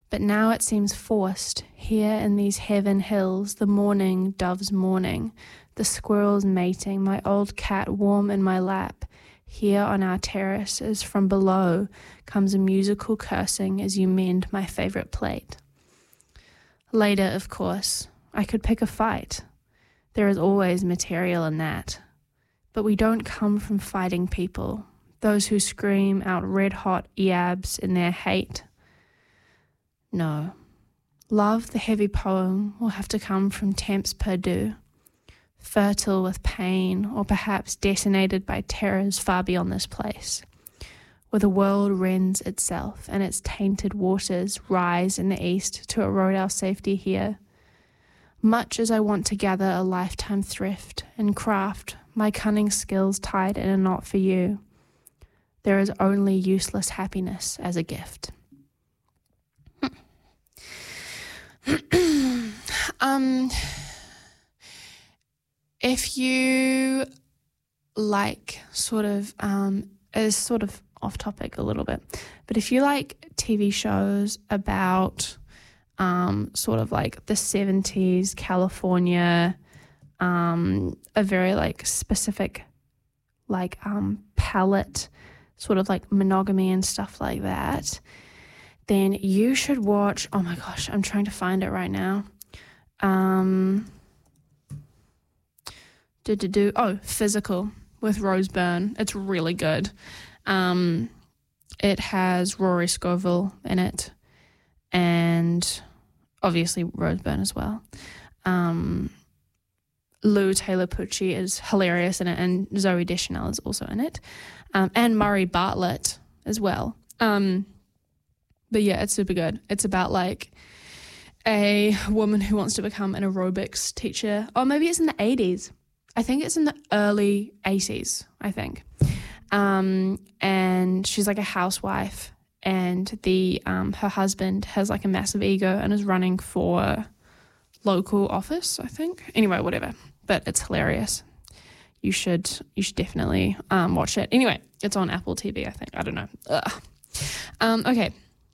But now it seems forced, here in these heaven hills, the morning doves mourning, the squirrels mating, my old cat warm in my lap. Here on our terrace, as from below, comes a musical cursing as you mend my favourite plate. Later, of course, I could pick a fight. There is always material in that. But we don't come from fighting people, those who scream out red-hot yabs in their hate. No. Love, the heavy poem, will have to come from Temps Perdue, fertile with pain, or perhaps detonated by terrors far beyond this place, where the world rends itself and its tainted waters rise in the east to erode our safety here. Much as I want to gather a lifetime thrift and craft my cunning skills tied in a knot for you, there is only useless happiness as a gift. If you like is sort of off topic a little bit, but if you like TV shows about sort of like the 70s California, a very like specific like palette, sort of like monogamy and stuff like that, then you should watch, oh my gosh, I'm trying to find it right now. Physical with Rose Byrne. It's really good. It has Rory Scovel in it and obviously Rose Byrne as well. Lou Taylor Pucci is hilarious in it, and Zooey Deschanel is also in it, and Murray Bartlett as well. But yeah, it's super good. It's about like a woman who wants to become an aerobics teacher. Or maybe it's in the 80s. I think it's in the early 80s, I think. And she's like a housewife, and her husband has like a massive ego and is running for local office, I think. Anyway, whatever. But it's hilarious. You should definitely watch it. Anyway, it's on Apple TV, I think. I don't know. Okay.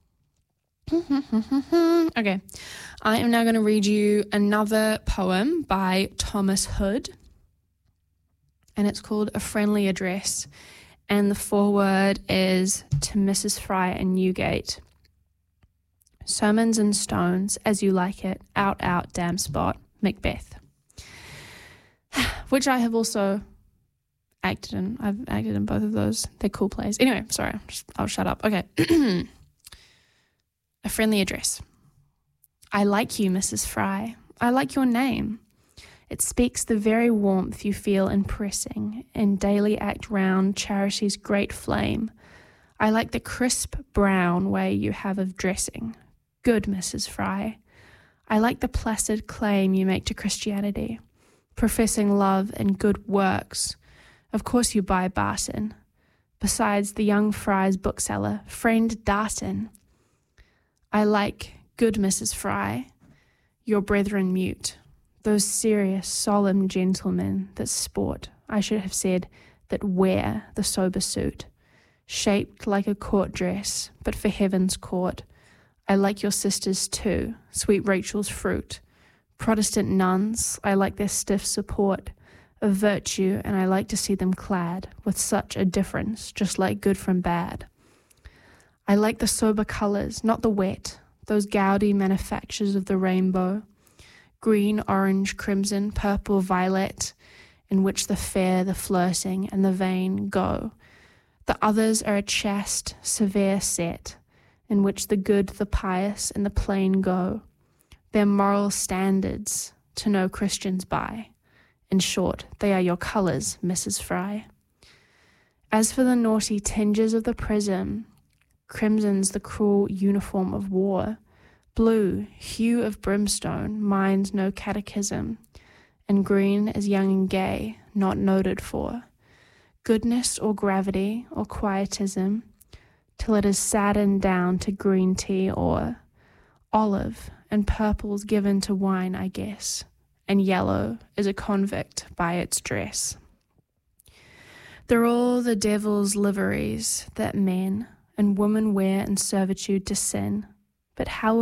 Okay. I am now going to read you another poem by Thomas Hood. And it's called A Friendly Address. And the foreword is to Mrs. Fry in Newgate. Sermons and stones, as you like it, out, damn spot, Macbeth. Which I have also acted in. I've acted in both of those. They're cool plays. Anyway, sorry, I'll shut up. Okay. A Friendly Address. I like you, Mrs. Fry. I like your name. It speaks the very warmth you feel in pressing in daily act round charity's great flame. I like the crisp brown way you have of dressing. Good Mrs. Fry. I like the placid claim you make to Christianity, professing love and good works. Of course you buy Barton. Besides the young Fry's bookseller, friend Darton. I like, good Mrs. Fry, your brethren mute, those serious, solemn gentlemen that sport, I should have said, that wear the sober suit, shaped like a court dress, but for heaven's court. I like your sisters too, sweet Rachel's fruit. Protestant nuns, I like their stiff support of virtue, and I like to see them clad with such a difference, just like good from bad. I like the sober colours, not the wet, those gaudy manufactures of the rainbow, green, orange, crimson, purple, violet, in which the fair, the flirting, and the vain go. The others are a chaste, severe set, in which the good, the pious, and the plain go, their moral standards to no Christians by. In short, they are your colours, Mrs. Fry. As for the naughty tinges of the prism, crimson's the cruel uniform of war, blue, hue of brimstone, mine's no catechism, and green is young and gay, not noted for goodness or gravity or quietism, till it is saddened down to green tea or olive, and purple's given to wine, I guess, and yellow is a convict by its dress. They're all the devil's liveries that men and women wear in servitude to sin, but how